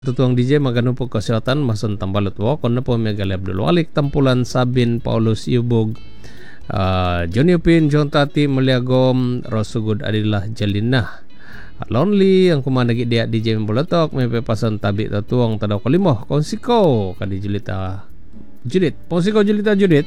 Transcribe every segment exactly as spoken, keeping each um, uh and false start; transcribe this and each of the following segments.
Tutuang D J magano po kesehatan masun tambalot wo kono po Megali Abdul Walik Tampulan Sabin Paulus Yubog uh, Johnny Upin John Tati Meliagom Rosugud Adillah Jalinah Lonely ang kumanagi dia D J Mbolotok may pepasan tabi tatuang tadaw kalimoh konsiko kadi Julita Judit konsiko Julita Judit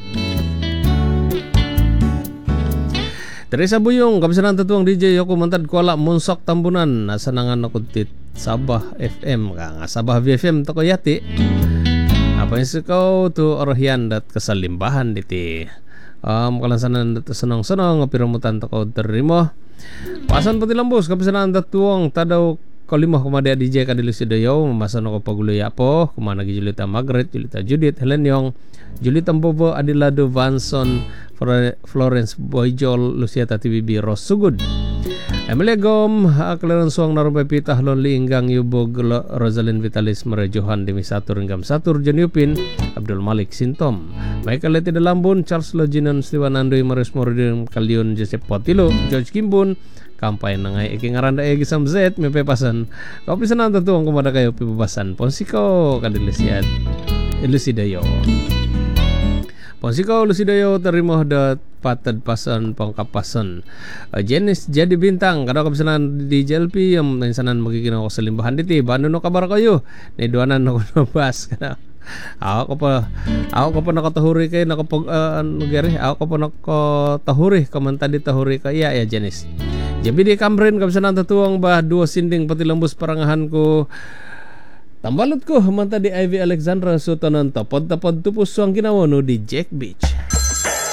Teresa Buyung kabisanan tatuang D J Yoko Mantad Kuala Munsok Tambunan nasanangan nakuntit Sabah F M ka nga Sabah V F M to yati apa yung sikaw to orhian dat kasalimbahan diti um, kalansanan dat senang-senang ngapiramutan to ko terimo pasan pati lambos kabisanan tatuang tadaw kalimah kumada D J kadili sidayo mamasan ko paguluya po kumana gi Julita Margaret Julita Judith Helen Yong Julita Bobo Adilado Vanson Florence Boyjol Luciata T V B Rosugud Emilia Gom Akelaran Suang Narumpay Pitah Lonely Inggang Yubog Rosalind Vitalis Merejohan Demi Satur Inggam Satur Jeniupin Abdul Malik Sintom Michael Leti Delambun Charles Loginan Stiwanandoi Maris Moridin Kaliun Joseph Potilo George Kimbun Kampay Nangai Eki Ngaranda Egi Samzet Mepepasan Kau pisanan tatuang kumada kayo pipapasan Ponsiko Kadilisiat Ilusidayo Ponsiko Lusidayo terima dat patad pasan pangkapasan uh, jenis jadi bintang kada kabisanan di J L P yang insanan magiging ako sa limbahan diti bano no kabar kayo ni duanan no nabas kada ako ko pa ako ko pa nakatahuri kay nakapag uh, nugeri ako ko pa nakatahuri kamanta di tahuri kay ya ya jenis jabi di kamren kabisanan tatuang bah dua sinding pati lembus parangahan ko tambalot ko manta di Ivy Alexandra Sutanan tapod tapod tupos suang ginawa no di Jack Beach